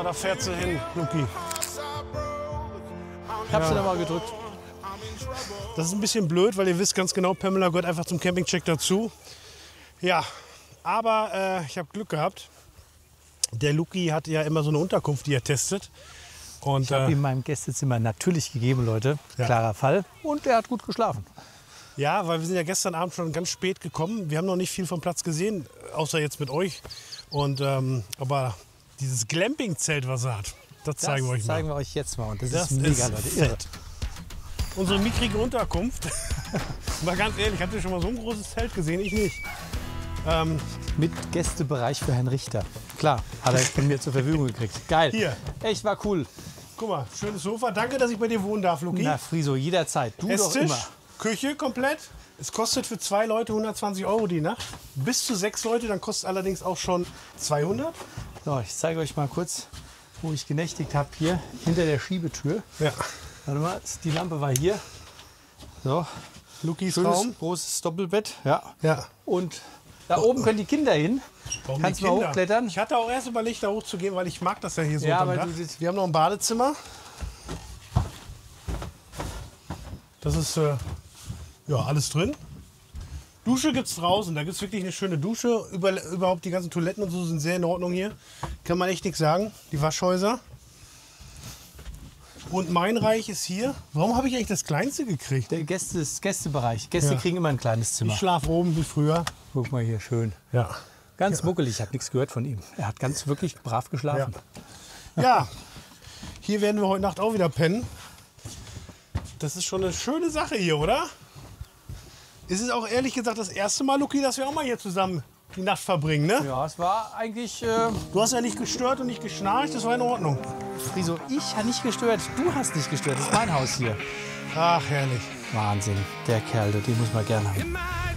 da fährt sie hin, Luki. Ich habe sie da mal gedrückt. Das ist ein bisschen blöd, weil ihr wisst ganz genau, Pamela gehört einfach zum Campingcheck dazu. Ja, aber ich habe Glück gehabt. Der Luki hat ja immer so eine Unterkunft, die er testet. Und, Ich habe ihm mein Gästezimmer natürlich gegeben, Leute. Ja. Klarer Fall. Und er hat gut geschlafen. ja, weil wir sind ja gestern Abend schon ganz spät gekommen. Wir haben noch nicht viel vom Platz gesehen, außer jetzt mit euch. Und, aber dieses Glamping-Zelt, was er hat, das zeigen wir euch mal. zeigen wir euch jetzt mal. Und das Das ist mega, ist Leute. Irre. fett. Unsere mickrige Unterkunft. Mal ganz ehrlich, habt ihr schon mal so ein großes Zelt gesehen? Ich nicht. Mit Gästebereich für Herrn Richter. Klar, hat er von mir zur Verfügung gekriegt. Geil. Hier. Echt, war cool. Guck mal, schönes Sofa. Danke, dass ich bei dir wohnen darf, Luki. Na, Friso, jederzeit. Du doch Esstisch, immer. Küche komplett. Es kostet für 2 Leute 120 € die Nacht. Bis zu 6 Leute, dann kostet allerdings auch schon 200. So, ich zeige euch mal kurz, wo ich genächtigt habe. Hier hinter der Schiebetür. Ja. Warte mal, die Lampe war hier. So, Lukis schönes Raum. großes Doppelbett. Ja. Ja. Und da oben können die Kinder hin. Warum Kannst die du mal Kinder? hochklettern? Ich hatte auch erst überlegt, da hochzugehen, weil ich mag das ja hier so Ja, unterm aber Dach. du- Wir haben noch ein Badezimmer. Das ist ja alles drin. Dusche gibt es draußen. Da gibt es wirklich eine schöne Dusche. Überhaupt die ganzen Toiletten und so sind sehr in Ordnung hier. Kann man echt nichts sagen. Die Waschhäuser. Und mein Reich ist hier. Warum habe ich eigentlich das kleinste gekriegt? Der Gästebereich. Gäste Ja. kriegen immer ein kleines Zimmer. Ich schlafe oben wie früher. Guck mal hier, schön. Ja. Ganz muckelig, ich habe nichts gehört von ihm. Er hat ganz wirklich brav geschlafen. Ja, hier werden wir heute Nacht auch wieder pennen. Das ist schon eine schöne Sache hier, oder? Ist es auch ehrlich gesagt das erste Mal, Luki, dass wir auch mal hier zusammen die Nacht verbringen, ne? Ja, es war eigentlich, Du hast ja nicht gestört und nicht geschnarcht, das war in Ordnung. Friso, ich habe nicht gestört, du hast nicht gestört, das ist mein Haus hier. Ach, herrlich. Wahnsinn, der Kerl, den muss man gerne haben.